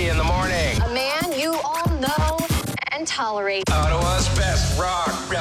Rocky in the morning. A man you all know and tolerate. Ottawa's best rock.